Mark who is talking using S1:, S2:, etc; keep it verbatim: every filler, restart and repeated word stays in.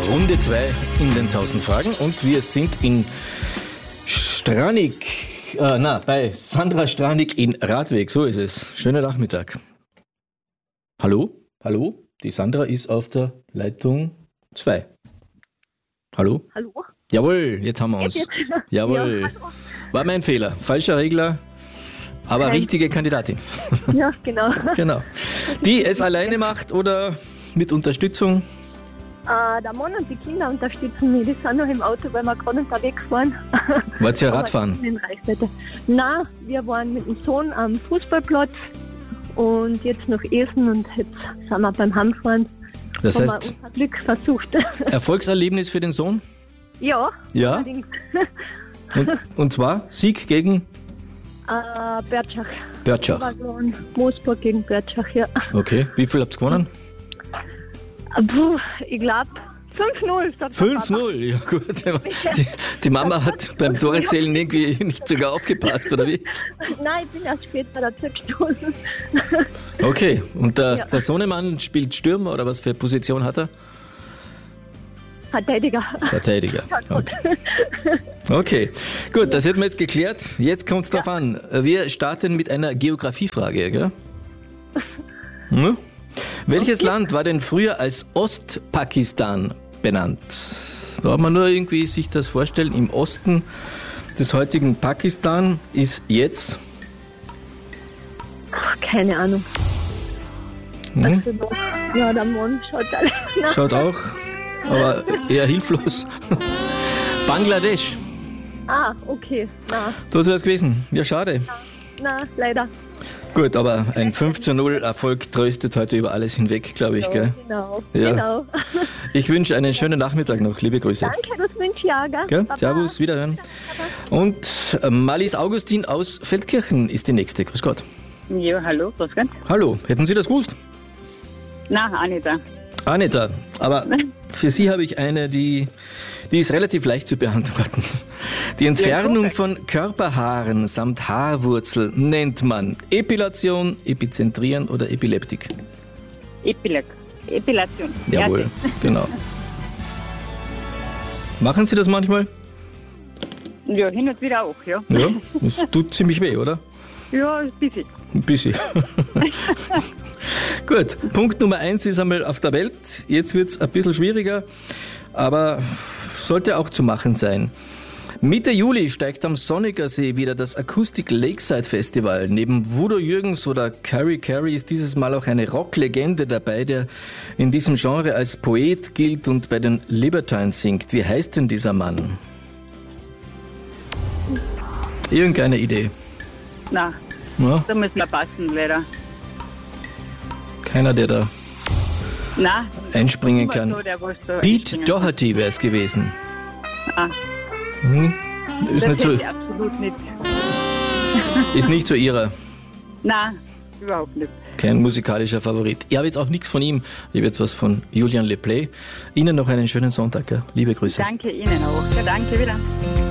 S1: Runde zwei in den tausend Fragen und wir sind in Stranig, äh, na, bei Sandra Stranig in Radweg, so ist es. Schönen Nachmittag. Hallo? Hallo? Die Sandra ist auf der Leitung zwei. Hallo?
S2: Hallo?
S1: Jawohl, jetzt haben wir uns.
S2: Jetzt, jetzt.
S1: Jawohl.
S2: Ja,
S1: war mein Fehler. Falscher Regler, aber
S2: Nein.
S1: richtige Kandidatin.
S2: Ja, genau.
S1: Genau. Die es alleine macht oder mit Unterstützung?
S2: Äh, der Mann und die Kinder unterstützen mich. Die sind noch im Auto, weil wir gerade unterwegs waren.
S1: Wollt ihr
S2: Aber
S1: Radfahren?
S2: in Reichweite. Nein, wir waren mit dem Sohn am Fußballplatz und jetzt noch essen und jetzt sind wir beim Heimfahren.
S1: Das
S2: Haben
S1: heißt,
S2: wir unser Glück versucht.
S1: Erfolgserlebnis für den Sohn?
S2: Ja,
S1: Ja?
S2: allerdings.
S1: Und, und zwar Sieg gegen
S2: Äh, Bertschach.
S1: Bertschach.
S2: Wir waren Moosburg gegen Bertschach, ja.
S1: Okay, wie viel habt ihr gewonnen?
S2: Puh, ich glaube fünf null. sagt der
S1: fünf
S2: Papa.
S1: null, ja gut. Die, die Mama hat beim Torezählen irgendwie nicht sogar aufgepasst, oder wie?
S2: Nein, ich bin erst später dazu gestoßen.
S1: Okay, und der,
S2: Ja.
S1: der Sohnemann spielt Stürmer oder was für Position hat er?
S2: Verteidiger.
S1: Verteidiger. Okay, okay. Gut, das hätten wir jetzt geklärt. Jetzt kommt es drauf an. Wir starten mit einer Geografiefrage, gell? Hm? Welches Land war denn früher als Ostpakistan benannt? Braucht man nur irgendwie sich das vorstellen. Im Osten des heutigen Pakistan ist jetzt...
S2: Keine Ahnung.
S1: Hm?
S2: Ja, der Mann schaut alle. Na,
S1: Schaut auch, aber eher hilflos. Bangladesch.
S2: Ah, okay. Na,
S1: Das wäre es gewesen. Ja, schade.
S2: na, leider.
S1: Gut, aber ein fünf zu null Erfolg tröstet heute über alles hinweg, glaube ich, gell?
S2: Genau,
S1: Ja.
S2: genau.
S1: Ich wünsche einen schönen Nachmittag noch. Liebe Grüße.
S2: Danke, das wünsche ich auch, gell?
S1: Gell?
S2: Baba.
S1: Servus, wiederhören. Und äh, Malis Augustin aus Feldkirchen ist die nächste. Grüß Gott.
S3: Ja, hallo, grüß Gott.
S1: Hallo, hätten Sie das gewusst?
S3: Nein, auch nicht da.
S1: Ah, nicht da. Aber für Sie habe ich eine, die, die ist relativ leicht zu beantworten. Die Entfernung
S3: Ja,
S1: von Körperhaaren samt Haarwurzel nennt man Epilation, Epizentrieren oder Epileptik.
S3: Epilak. Epilation.
S1: Jawohl, genau. Machen Sie das manchmal?
S3: Ja, hin und wieder auch, ja.
S1: Ja, das tut ziemlich weh, oder?
S3: Ja, ein bisschen.
S1: Ein bisschen. Gut, Punkt Nummer eins ist einmal auf der Welt. Jetzt wird es ein bisschen schwieriger, aber sollte auch zu machen sein. Mitte Juli steigt am Sonniger See wieder das Acoustic Lakeside Festival. Neben Voodoo Jürgens oder Carrie Carey ist dieses Mal auch eine Rocklegende dabei, der in diesem Genre als Poet gilt und bei den Libertines singt. Wie heißt denn dieser Mann? Irgendeine Idee?
S3: Nein,
S1: Ja,
S3: da müssen wir passen, leider.
S1: keiner, der da
S3: Nein,
S1: einspringen
S3: immer
S1: kann.
S3: so, der was da
S1: Pete
S3: einspringen
S1: Doherty wäre es gewesen.
S3: kann.
S1: Hm?
S3: Ah,
S1: Ist
S3: das
S1: nicht so,
S3: hätte ich absolut nicht.
S1: ist nicht so ihrer.
S3: Nein, überhaupt nicht.
S1: Kein musikalischer Favorit. Ich habe jetzt auch nichts von ihm. Ich habe jetzt was von Julian Le Play. Ihnen noch einen schönen Sonntag. Gell? Liebe Grüße.
S3: Danke Ihnen auch. Ja, danke wieder.